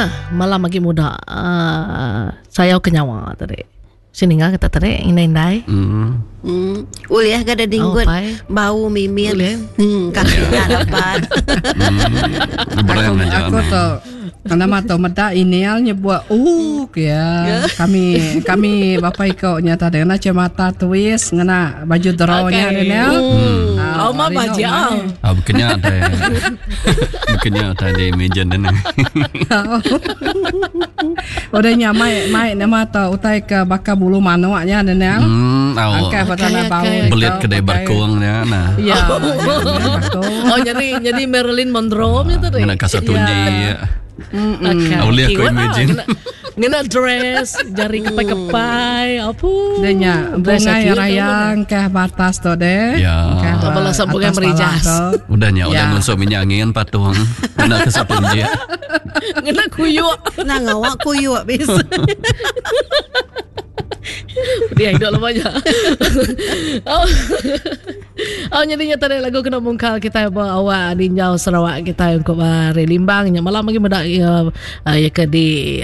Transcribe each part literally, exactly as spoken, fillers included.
malam lagi muda. Uh, saya kenyawa tadi. Sini nga kita tadi inday-inday. Hmm. Hmm. Uliah kada dinggut. Oh, bau mimir. Hmm, kakinya dapat. Berang aja. Aku tuh nama tu mata inial nyebut uh ya. Kami kami bapak iko nyata dengan cemata twist ngena baju drawnya okay. Inial. Hmm. Oh, oh mama aja. Ah, bukannya ada. Bukannya ada di meja dan. Udah nyamai mai nama tu utai ke baka bulu manuaknya Inial. Hmm, oh. Angkai patana bau. Belit kedai berkuangnya nah. Iya. Oh jadi jadi Marilyn Monroe itu tadi. Ngena kasatunji ya. Okay. Aulia ko imagine. Ngena dress, jari kepai-kepai, apa? Denya bunga rayang ke batas tu deh. Ya. Kalau sambungan merijas. Udahnya udah ngunso minyangin patuang. Ngena kasatunji. Ngena kuyuk. Nah ngawak kuyuk bis. Dia hidup lamanya. Oh. Oh nyadinya tadi lagu kena mungkal kita bawa Ninjau Sarawak kita untuk hari limbang nya malam lagi mendak ya ya ke di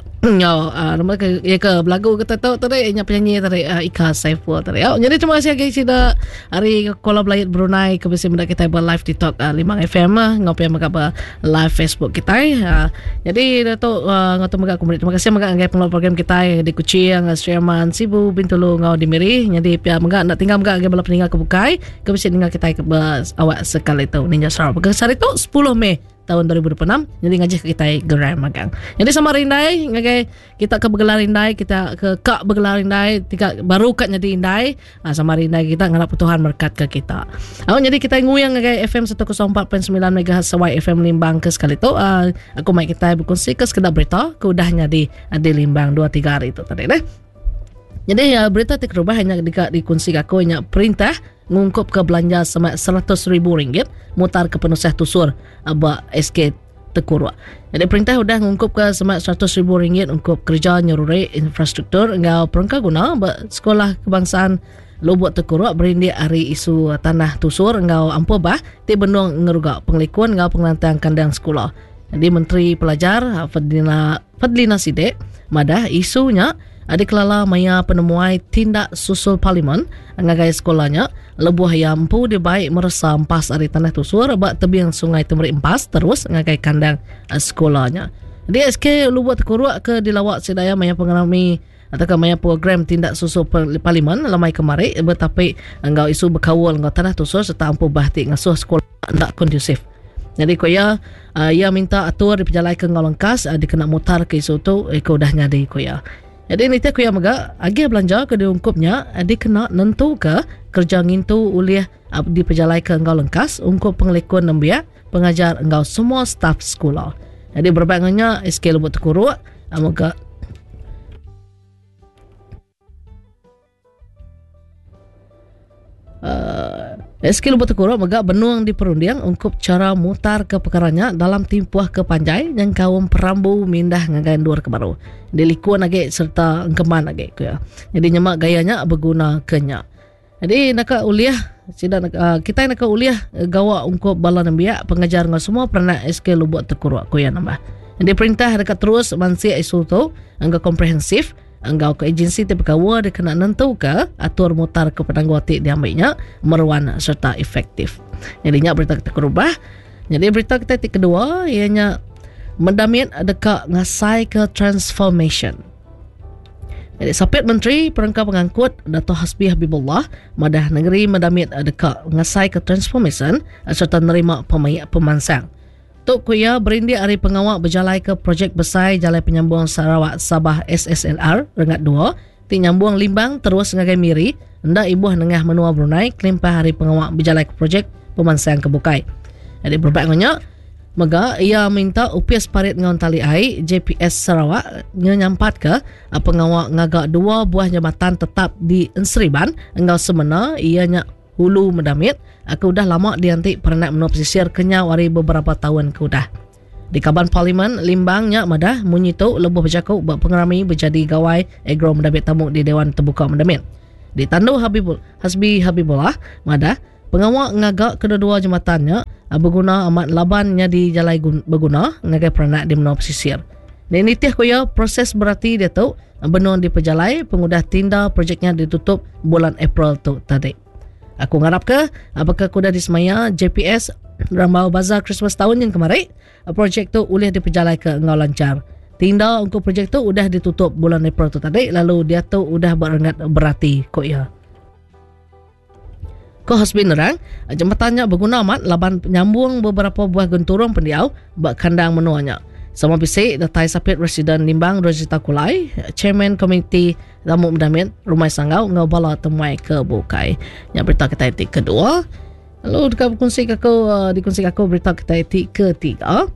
Yo, uh, nama ke ya ke belagu kita tahu tadi nya penyanyi tadi uh, Ika Saiful tadi. Oh, jadi terima kasih guys sudah hari kolab layat Brunei ke bisi mendak kita buat live TikTok uh, Limang F M lah ngopi maka live Facebook kita. Uh, jadi dato uh, ngoto maka komunitas. Terima kasih maka ngai pengelola program kita di Kuching, Sriaman, Sibu, Bintulu ngau di Miri. Jadi pia maka nak tinggal maka ngai bala peninggal kebukai ke bisi tinggal kita ke awak sekali tu Ninja Sarawak. Ke hari tu sepuluh Mei tahun dua ribu dua puluh enam. Jadi ngajak kita gerai magang. Jadi sama Rindai ngagai kita ke bergelar Rindai, kita ke kak bergelar Rindai, tiga baru kat jadi Rindai. Ah, sama Rindai kita ngarap Tuhan berkat ke kita. Oh, jadi kita nguyang ngagai F M seratus empat perpuluhan sembilan megahertz Sawai F M Limbang ke sekali tu. Uh, aku mai kita berkongsi ke sekedar berita ke udahnya di di Limbang dua tiga hari itu tadi deh. Jadi ya, berita tak berubah hanya di dikongsi aku hanya perintah ngungkup ke belanja semak seratus ribu ringgit mutar ke penusah tusur abak S K Tekurua. Jadi perintah sudah ngungkup ke semak seratus ribu ringgit untuk kerja nyururi infrastruktur engkau perangkat guna abak sekolah kebangsaan Lubuk Tekurua berindik hari isu tanah tusur engkau ampuh bah ti benung ngerugak penglikuan engkau pengelantang kandang sekolah. Jadi Menteri Pelajar Fadlina Fadlina Sidek madah isunya adik kelala maya penemuai tindak susul parlimen ngagai sekolahnya lebuh yang empu dia baik merasa empas ari tanah tusur bak tebing sungai Temeri empas terus ngagai kandang sekolahnya. Di S K Lubuk Tekurua ke dilawak sedaya maya pengalami atau maya program tindak susul parlimen lamai kemari betapi engkau isu berkawal engkau tanah tusur serta empu bahti ngasuh sekolah tak kondusif. Jadi koya uh, ia minta atur diperjalai ke ngau lengkas uh, dikena mutar ke isu tu eh, ke udah nyadi koya. Jadi ni tak kuya maga agi belanja ke diungkupnya adi kena nentu ke kerja ngintu uliah di perjalai ke engkau lengkas untuk pengelikuan nembia pengajar engkau semua staf sekolah. Jadi berbaiknya S K Lubuk Tekurua maga uh, S K Lubuk Tekurua maga benuang di perundian untuk cara mutar ke perkaranya dalam timpuah ke panjai yang kaum perambu mindah ngagai luar ke baru. Dilikuan lagi serta engkeman lagi ya. Jadi nyemak gayanya berguna kenya. Jadi nak uliah sida uh, kita nak uliah gawa untuk bala nambia pengajar ngau semua pernah S K Lubuk Tekurua ko ya nambah. Jadi perintah dekat terus mansi isu tu angga komprehensif engkau ke agensi tipe kawa dia kena nentu ke atur mutar ke penanggoti diambilnya meruan serta efektif. Jadinya berita kita kerubah. Jadi berita kita yang kedua ianya mendamit dekat ngasai ke transformation. Jadi sapit Menteri Perangkat Pengangkut Dato' Hasbi Habibullah madah negeri mendamit dekat ngasai ke transformation serta nerima pemayak pemansang. Tok Kuya berindi hari pengawak berjalai ke projek besar Jalai Penyambung Sarawak Sabah S S L R rengat dua ti nyambung Limbang terus ngagai Miri hendak ibuh nengah menua Brunei kelimpah hari pengawak berjalai ke projek pemansang kebukai. Jadi berbaiknya mega ia minta upis parit ngaun tali air J P S Sarawak nyampat ke pengawak ngagak dua buah jambatan tetap di Ensriban engkau semena ianya hulu mendamit aku udah lama diantik pernah menua pesisir kenya wari beberapa tahun ke udah di kaban parlimen limbangnya madah munyito lebuh berjakuk buat pengerami berjadi gawai agro mendamit tamu di Dewan Terbuka Mendamit di Tandu Habibul Hasbi Habibullah madah pengawak ngagak kedua-dua jembatannya berguna amat labannya di jalai berguna ngagai pernah di menua pesisir. Dan nitih ko ya proses berarti dia tu benon diperjalai pengudah tinda projeknya ditutup bulan April tu tadi. Aku ngarap ke apakah kuda di semaya J P S Rambau Bazar Christmas tahun yang kemarin projek tu boleh diperjalai ke ngau lancar. Tinda untuk projek tu udah ditutup bulan April tu tadi lalu dia tu udah berengat berarti kok ya. Ko hasbin orang jembatannya berguna amat laban penyambung beberapa buah genturung pendiau bak kandang menuanya. Sama bisik datai sapit Residen Limbang Rosita Kulai, Chairman Komiti Tamu Mendamit Rumai Sanggau ngau bala temuai ke bukai. Yang berita kita etik kedua. Lalu dekat kongsi aku uh, dikongsi aku berita kita etik ketiga.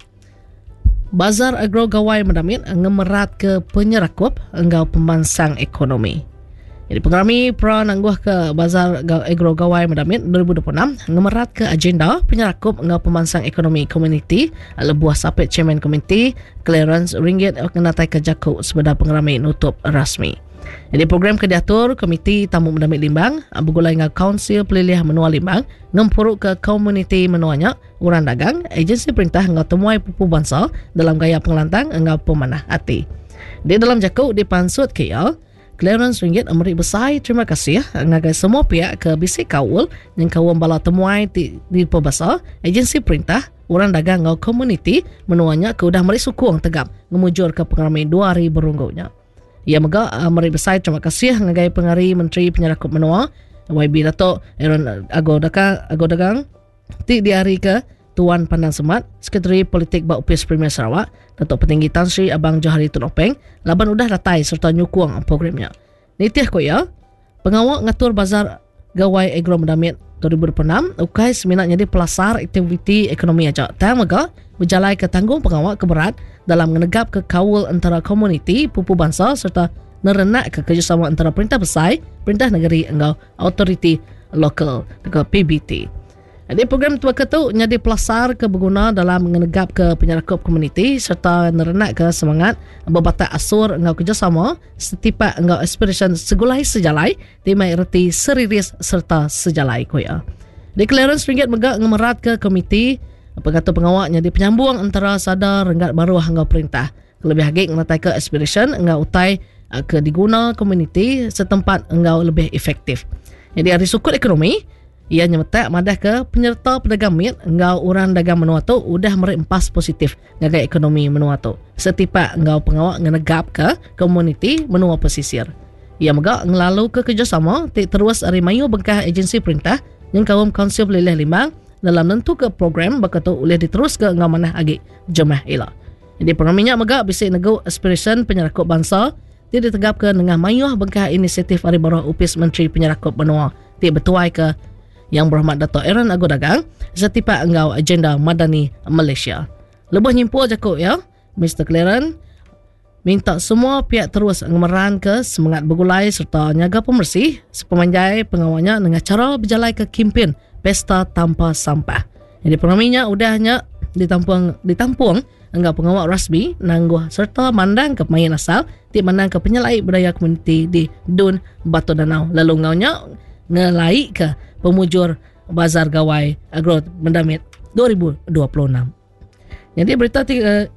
Bazar Agro Gawai Mendamit ngemerat ke penyerakup engau pembansang ekonomi. Jadi pengerami pra nangguh ke Bazar Agro Gawai Mendamit dua ribu dua puluh enam ngemerat ke agenda penyerakup engau pemansang ekonomi komuniti lebuah sapit Chairman Komiti Clearance Ringgit kenatai ke Jaku sebeda pengerami nutup rasmi. Jadi program kediatur Komiti Tamu Mendamit Limbang bergulai dengan Kaunsil Pelilih Menua Limbang ngempuruk ke komuniti menuanya urang dagang agensi perintah engau temuai pupu bangsa dalam gaya pengelantang engau pemanah hati. Di dalam Jaku dipansut ke ya Clearance Ringgit amri besar terima kasih ngagai semua pihak ke bisik kawul yang kawam bala temuai di, di pembasa agensi perintah orang dagang ngau komuniti menuanya ke udah mari sukung tegap ngemujur ke pengarami dua hari berunggunya. Ia mega amri besar terima kasih ngagai pengari Menteri Penyerakup Menua Y B Dato' Aaron Ago Dagang Ago Dagang ti di hari ke Tuan Pandang Semat, Sekretari Politik Bak Upis Premier Sarawak, Datuk Petinggi Tan Sri Abang Johari Tun Openg, laban udah datai serta nyukuang programnya. Nitih ko ya, pengawal ngatur Bazar Gawai Agro Mendamit dua ribu dua puluh enam, ukai seminat jadi pelasar aktiviti ekonomi aja. Tamaga berjalai ke tanggung pengawal keberat dalam menegap ke kawul antara komuniti, pupu bangsa serta nerenak ke kerjasama antara perintah besar, perintah negeri engau autoriti lokal ke P B T. Jadi program tua ketu jadi pelasar ke berguna dalam menegap ke penyerakup komuniti serta nerenak ke semangat berbatak asur engau kerjasama setipak engau aspiration segulai sejalai timai erti seriris serta sejalai koya. Di Clearance Ringgit megak ngemerat ke komiti pengatur pengawaknya di penyambung antara sadar renggat baru engau perintah. Lebih hagik ngenatai ke aspiration engau utai ke diguna komuniti setempat engau lebih efektif. Jadi hari sukut ekonomi ia nyemetak madah ke penyerta pedagang mit engau orang dagang menua tu udah merempas positif ngagai ekonomi menua tu. Setipak engau pengawak ngenegap ke komuniti menua pesisir. Ia megak ngelalu ke kerjasama ti terus ari mayu bengkah agensi perintah yang kaum Kaunsil Pelilih Limbang dalam nentu ke program bakatu boleh diterus ke engau manah agi jemaah ila. Jadi programinya megak bisik nego aspiration penyerakup bangsa ti ditegap ke nengah mayu bengkah inisiatif ari baruh upis Menteri Penyerakup Menua ti betuai ke Yang Berhormat Dato' Aaron Ago Dagang setipak engau agenda Madani Malaysia. Lebih nyimpu Jaku ya, Mister Clearance minta semua pihak terus ngemeran ke semangat bergulai serta nyaga pemersih sepemanjai pengawalnya dengan cara berjalai ke kempen Pesta Tanpa Sampah. Jadi programinya udahnya ditampung ditampung engau pengawal rasmi nangguh serta mandang ke pemain asal ti mandang ke penyelai budaya komuniti di Dun Batu Danau lalu ngaunya ngelai ke pemujur Bazar Gawai Agro Mendamit dua ribu dua puluh enam. Jadi berita tiga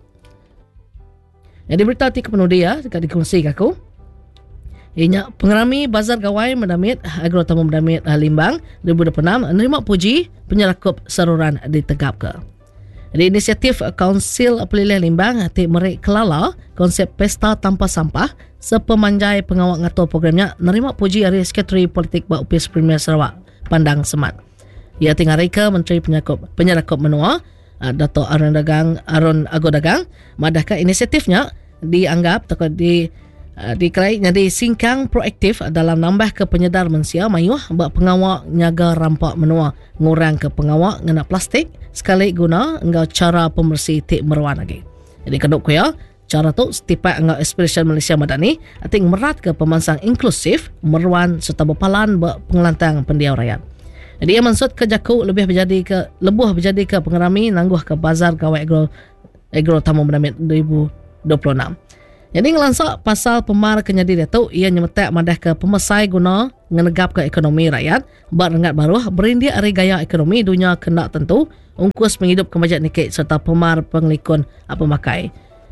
Jadi berita tiga penudi ya dekat dikongsi aku. Ianya pengerami Bazar Gawai Mendamit Agro Tamu Mendamit Limbang dua ribu dua puluh enam menerima puji penyerakup saluran ditegap ke. Jadi inisiatif Kaunsil Pelilih Limbang ti merek kelala konsep Pesta Tanpa Sampah sepemanjai pengawal ngatur programnya menerima puji dari Sekretari Politik Bak Upis Premier Sarawak Pandang Semat. Ia tinggal ke Menteri Penyerakup Penyerakup Menua Dato' Aaron Dagang Aaron Ago Dagang madahkah inisiatifnya dianggap atau di dikelai jadi singkang proaktif dalam nambah ke penyedar mensia mayuh bak pengawak nyaga rampak menua ngurang ke pengawak ngena plastik sekali guna engau cara pembersih tik meruan lagi. Jadi keduk ko ya cara tu setipak engau aspiration Malaysia Madani ating merat ke pemansang inklusif meruan serta berpalan bak pengelantang pendiau rakyat. Jadi ia maksud ke Jaku lebih berjadi ke lebuh berjadi ke pengerami nangguh ke Bazar Gawai Agro Agro Tamu Mendamit dua ribu dua puluh enam. Jadi ngelansak pasal pemar kenyadi dia tu ia nyemetak madah ke pemesai guna ngenegap ke ekonomi rakyat bak rengat baru berindia ari gaya ekonomi dunia kena tentu ungkus menghidup kemajak nikit serta pemar penglikun apa makai.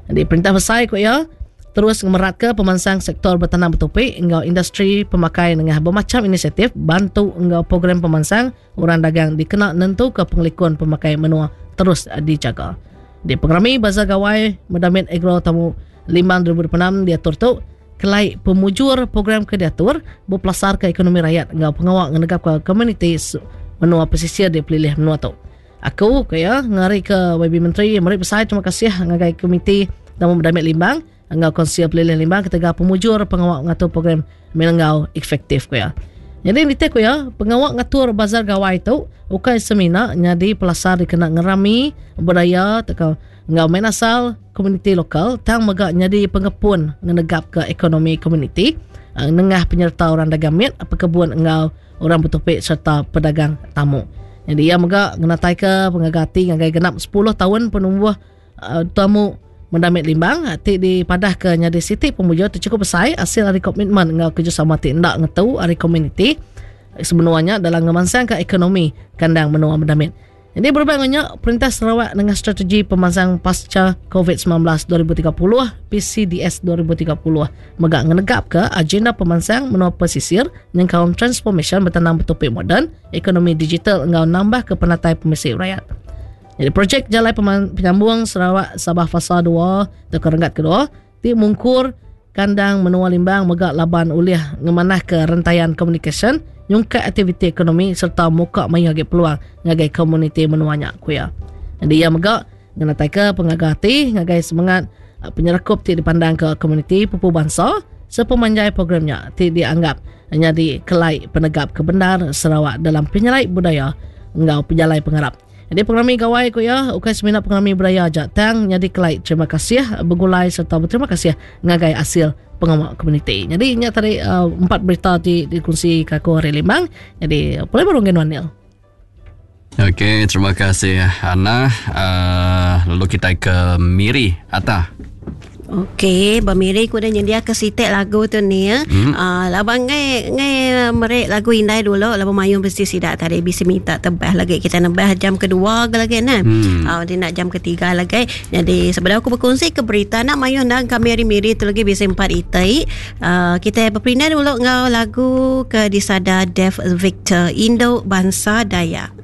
Jadi perintah besar ko ya terus memerat ke pemansang sektor bertanam bertopik engau industri pemakai dengan bermacam inisiatif bantu engau program pemansang orang dagang dikena nentu ke pengelikun pemakai menua terus dijaga. Di pengrami Bazar Gawai Mendamit Agro Tamu Limbang dua ribu dua puluh enam diatur tu kelai pemujur program ke diatur berpelasar ke ekonomi rakyat engau pengawak ngenegap ke komuniti menua pesisir dipilih menua tu. Aku kaya ngari ke Y B Menteri mari besar terima kasih ngagai komiti Tamu Mendamit Limbang engau konsil pelilih limbang ketiga pemujur pengawak ngatur program melengau efektif ko ya. Jadi nitik ko ya pengawak ngatur bazar gawai tu ukai semina nyadi pelasar dikena ngerami budaya tekau engau main asal komuniti lokal tang megak nyadi pengepun ngenegap ke ekonomi komuniti nengah penyerta orang dagang mit pekebun engau orang bertopik serta pedagang tamu. Jadi ia megak ngenatai ke pengagati ngagai genap sepuluh tahun penumbuh uh, tamu Mendamit Limbang ti dipadah ke nyadi siti pemujur tu cukup besar hasil dari komitmen ngau kerjasama ti ndak ngetau dari komuniti sebenarnya dalam ngemansang ke ekonomi kandang menua Mendamit. Jadi berbandingnya Perintah Sarawak dengan strategi pemansang pasca covid sembilan belas dua ribu tiga puluh P C D S dua ribu tiga puluh megak ngenegap ke agenda pemansang menua pesisir yang kaum transformation bertanam bertopik moden ekonomi digital ngau nambah ke penatai pemisik rakyat. Jadi projek Jalai Penyambung Sarawak Sabah Fasa dua Tekar Renggat kedua ti mungkur kandang menua limbang megak laban uliah ngemanah ke rantaian komunikasi nyungkat aktiviti ekonomi serta muka mayagi peluang ngagai komuniti menuanya kuya. Jadi ia megak ngenatai ke pengagati ngagai semangat penyerkup ti dipandang ke komuniti pupu bangsa sepemanjai programnya ti dianggap jadi kelai penegap kebenar Sarawak dalam penyelai budaya engau penjalai pengarap. Jadi pengrami gawai ko ya ukai semina pengrami budaya jatang jadi kelai terima kasih begulai serta berterima kasih ngagai hasil pengawal komuniti. Jadi nya tadi uh, empat berita di dikongsi kaku hari Limbang. Jadi boleh barong Wanil. Okey, terima kasih Ana. Uh, lalu kita ke Miri Ata. Okey, Bamiri ku dah nyedia ke sitek lagu tu ni ya. Hmm. Uh, labang ngai ngai merek lagu indai dulu labang mayung mesti sidak tadi bisa minta tebah lagi kita nambah jam kedua lagi kan. Hmm. Uh, dia nak jam ketiga lagi. Jadi sebenarnya aku berkongsi ke berita nak mayung dan kami Miri tu lagi bisa empat itai. Uh, kita berpindah dulu ngau lagu ke disada Dev Victor Indo Bangsa Daya.